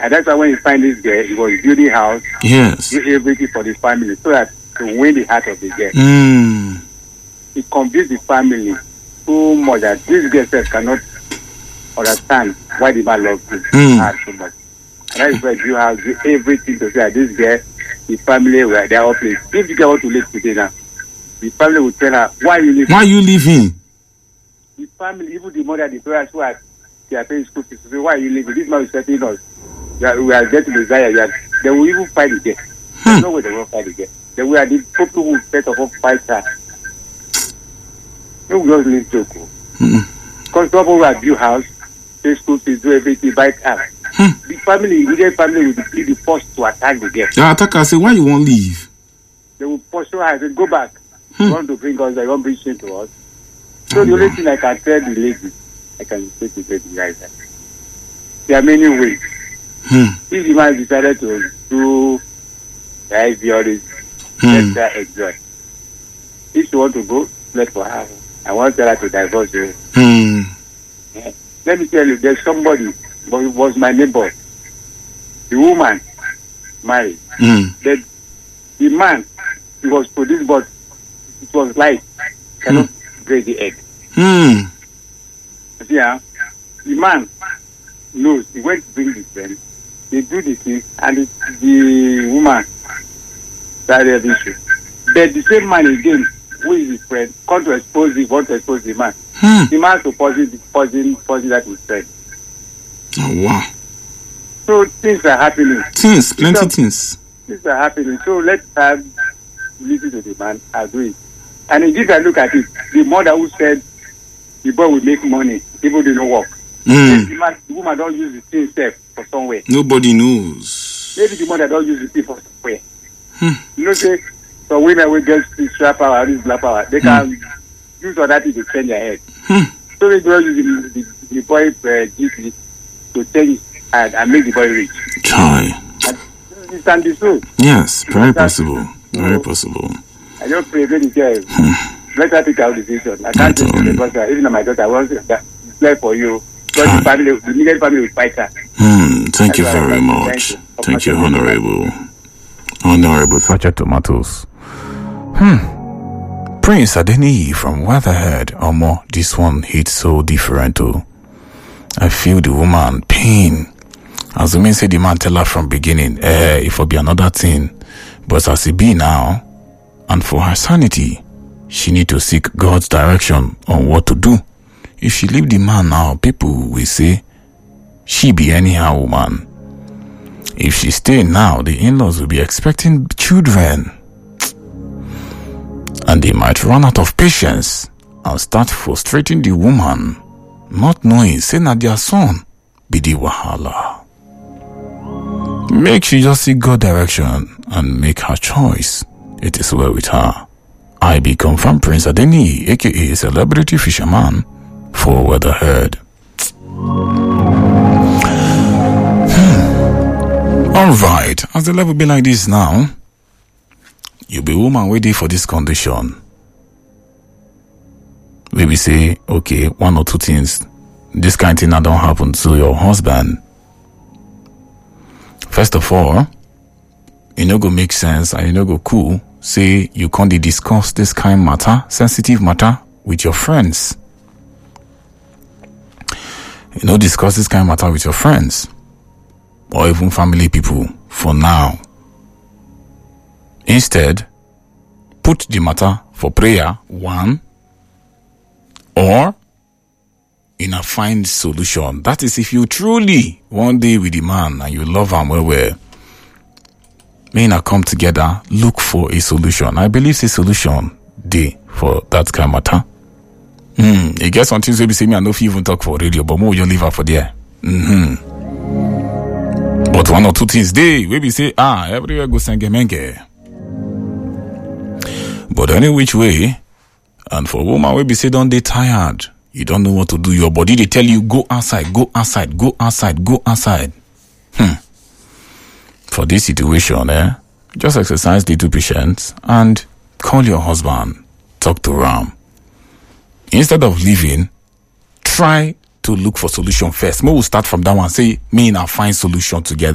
And that's why when he find this girl, he was building house, Yes. do everything for the family, so that to win the heart of the girl. He convinced the family so much that this girl self cannot understand why the man loves her so much. And that is why you have to do everything to say that this girl, the family, were they are all placed. If the girl want to live today now, the family will tell her, why you leaving? Why you leaving? The family, even the mother, the parents who are they are paying school fees, to say, why are you leaving? This man is setting us. We are getting desire. They will even fight again. There's no way they will fight again. They will are the people who set up fight her. No, we just need to go. Because people who have built house, pay school fees, do everything, buy car. The family, immediate family will be the first to attack the girl. The attacker say, why you won't leave? They will pursue her and say, go back. You want to bring us, they won't bring shame to us. So the only thing I can tell the lady, I can say to the guys, there are many ways. If the man decided to do the IVR, let her enjoy. If she want to go, let for her. I want her to divorce you. Yeah. Let me tell you, there's somebody, but it was my neighbor. The woman married. The man, he was produced, but it was light. Cannot break the egg. Yeah. The man knows. He went to bring the friend. They do the thing, and the woman started the issue. But the same man again, who is his friend, want to expose the man. The man to poison that his friend. Oh, wow. So things are happening. Plenty things. Things are happening. So let's have listen to the man, agree. And if I look at it, the mother who said the boy will make money, people didn't work. The woman don't use the thing safe for somewhere. Nobody knows. Maybe the mother don't use the thing for somewhere. You know, say, so women will get this sharp power, this black power. They can use all that thing to change their head. So they don't use the boy GP to change and make the boy rich. Try. And this can be so. Yes, very possible. Very possible. I just pray very girl. Let her take our decision. I can't take it because even my daughter wants to play for you. Because the immediate family will fight her. Thank you very much. Thank you, Honorable. Honorable Sacha Tomatoes. Prince Adeniyi from Weatherhead. Omo, this one hits so different too. I feel the woman pain. As women say, the man tell her from beginning, if it be another thing. But as it be now, and for her sanity, she need to seek God's direction on what to do. If she leave the man now, people will say, she be anyhow woman. If she stay now, the in-laws will be expecting children. And they might run out of patience and start frustrating the woman, not knowing, say na their son be the wahala. Make she just seek God direction and make her choice. It is well with her. I be confirmed Prince Adeniyi, aka Celebrity Fisherman, for Weatherhead. Alright, as the level be like this now, you be woman waiting for this condition. Maybe say, okay, one or two things, this kind of thing that don't happen to your husband. First of all, it no go make sense and it no go cool. Say you can't discuss this kind of matter, sensitive matter, with your friends. You know, discuss this kind of matter with your friends or even family people for now. Instead, put the matter for prayer, one, or in a find solution. That is if you truly one day with the man and you love him well, may not come together, look for a solution. I believe a solution day for that kind of matter. You get some things maybe say me I know if you even talk for radio, but more you leave her for there. But one or two things day, maybe say, everywhere go senge. But any which way, and for a woman maybe say don't they tired, you don't know what to do, your body they tell you go outside, go outside, go outside, go outside. For this situation, just exercise little patience and call your husband, talk to him. Instead of leaving, try to look for solution first. Maybe we'll start from that one. Say, me and I find solution together.